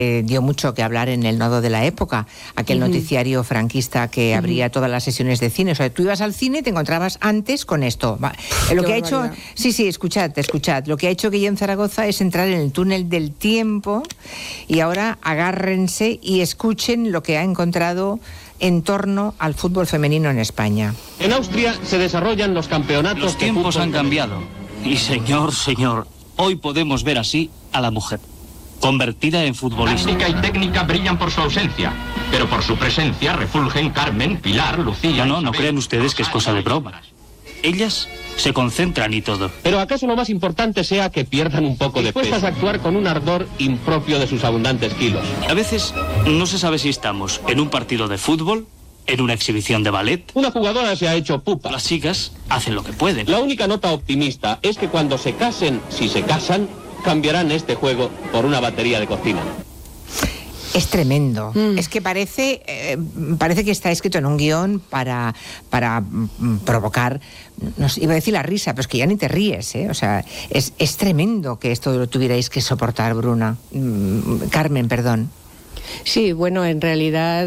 dio mucho que hablar en El Nodo de la Época, aquel noticiario franquista que abría todas las sesiones de cine. O sea, tú ibas al cine y te encontrabas antes con esto. Lo que ha hecho, escuchad. Lo que ha hecho Guillem Zaragoza es entrar en el túnel del tiempo, y ahora agárrense y escuchen lo que ha encontrado en torno al fútbol femenino en España. En Austria se desarrollan los campeonatos. Los tiempos han cambiado. Y señor, hoy podemos ver así a la mujer, convertida en futbolista. Táctica y técnica brillan por su ausencia, pero por su presencia refulgen Carmen, Pilar, Lucía... No crean ustedes que es cosa de broma. Ellas se concentran y todo. Pero ¿acaso lo más importante sea que pierdan un poco de peso? Dispuestas a actuar con un ardor impropio de sus abundantes kilos. A veces no se sabe si estamos en un partido de fútbol, en una exhibición de ballet. Una jugadora se ha hecho pupa. Las chicas hacen lo que pueden. La única nota optimista es que cuando se casen, si se casan, cambiarán este juego por una batería de cocina. Es tremendo. Es que parece que está escrito en un guión para provocar, no sé, iba a decir la risa, pero es que ya ni te ríes, ¿eh? O sea, es tremendo que esto lo tuvierais que soportar, Bruna. Carmen, perdón. Sí, bueno, en realidad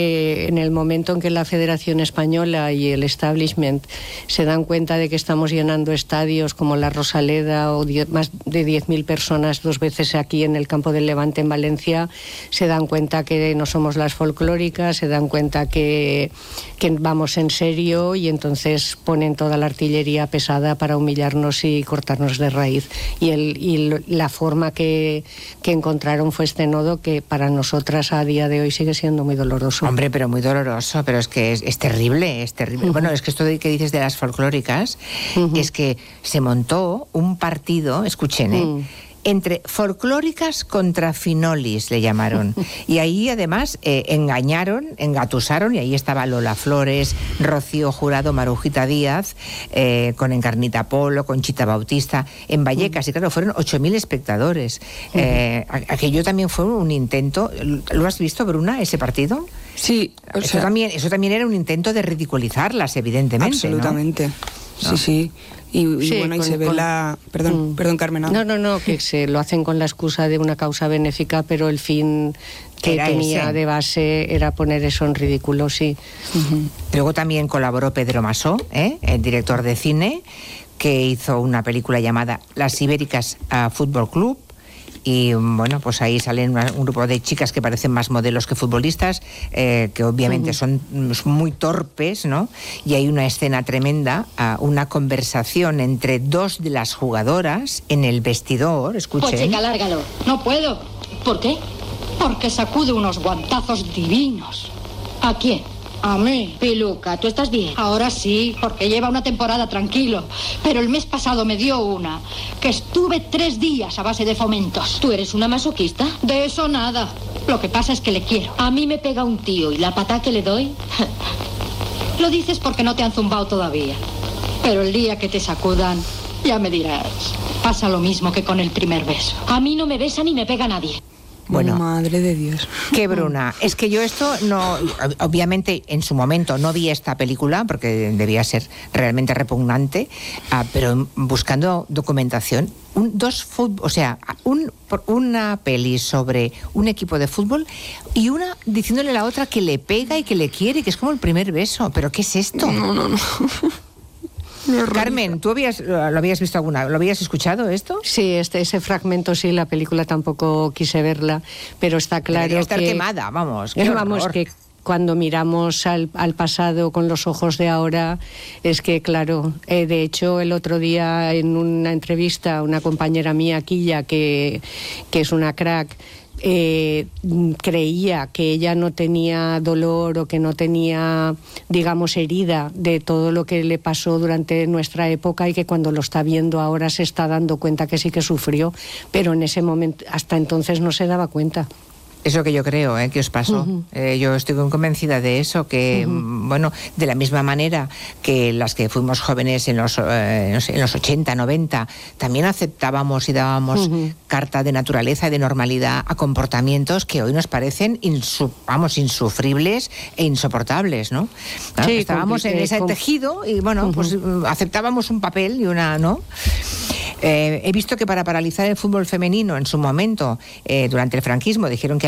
en el momento en que la Federación Española y el establishment se dan cuenta de que estamos llenando estadios como la Rosaleda o más de 10.000 personas 2 veces aquí en el Campo del Levante en Valencia, se dan cuenta que no somos las folclóricas, se dan cuenta que vamos en serio, y entonces ponen toda la artillería pesada para humillarnos y cortarnos de raíz. Y la forma que encontraron fue este nodo, que para nosotras a día de hoy sigue siendo muy doloroso. Hombre, pero muy doloroso, pero es que es terrible, es terrible. Bueno, es que esto que dices de las folclóricas, es que se montó un partido, escuchen, entre folclóricas contra finolis, le llamaron. Y ahí además engatusaron, y ahí estaba Lola Flores, Rocío Jurado, Marujita Díaz, con Encarnita Polo, Conchita Bautista, en Vallecas, y claro, fueron 8.000 espectadores. Aquello también fue un intento. ¿Lo has visto, Bruna, ese partido? Sí. Eso también era un intento de ridiculizarlas, evidentemente. Absolutamente. ¿No? Sí. Y bueno, y se ve la... Perdón, Carmen. No, que se lo hacen con la excusa de una causa benéfica, pero el fin que tenía de base era poner eso en ridículo, sí. Luego también colaboró Pedro Masó, el director de cine, que hizo una película llamada Las Ibéricas Fútbol Club. Y bueno, pues ahí salen un grupo de chicas que parecen más modelos que futbolistas, que obviamente son muy torpes, ¿no? Y hay una escena tremenda, una conversación entre 2 de las jugadoras en el vestidor. Escuchen. Pues chica, lárgalo. No puedo. ¿Por qué? Porque sacude unos guantazos divinos. ¿A quién? A mí. Piluca, ¿tú estás bien? Ahora sí, porque lleva una temporada tranquilo. Pero el mes pasado me dio una, que estuve 3 días a base de fomentos. ¿Tú eres una masoquista? De eso nada. Lo que pasa es que le quiero. A mí me pega un tío y la patada que le doy... Lo dices porque no te han zumbado todavía. Pero el día que te sacudan, ya me dirás. Pasa lo mismo que con el primer beso. A mí no me besa ni me pega nadie. Bueno, madre de Dios. ¿Qué, Bruna? Es que yo esto no... Obviamente, en su momento no vi esta película porque debía ser realmente repugnante, pero buscando documentación, una peli sobre un equipo de fútbol y una diciéndole a la otra que le pega y que le quiere, que es como el primer beso. ¿Pero qué es esto? No. Carmen, ¿tú lo habías visto alguna? ¿Lo habías escuchado esto? Sí, ese fragmento sí, la película tampoco quise verla, pero está claro debería estar que... quemada, vamos. Vamos, que cuando miramos al pasado con los ojos de ahora, es que claro, de hecho el otro día en una entrevista, una compañera mía, Quilla, que es una crack, creía que ella no tenía dolor o que no tenía, digamos, herida de todo lo que le pasó durante nuestra época, y que cuando lo está viendo ahora se está dando cuenta que sí que sufrió, pero en ese momento, hasta entonces no se daba cuenta. Eso que yo creo, que os pasó. Yo estoy convencida de eso, que, bueno, de la misma manera que las que fuimos jóvenes en los 80, 90, también aceptábamos y dábamos carta de naturaleza y de normalidad a comportamientos que hoy nos parecen insufribles e insoportables, ¿no? Claro, sí, estábamos en ese tejido y, bueno, pues aceptábamos un papel y una, ¿no? He visto que para paralizar el fútbol femenino en su momento, durante el franquismo, dijeron que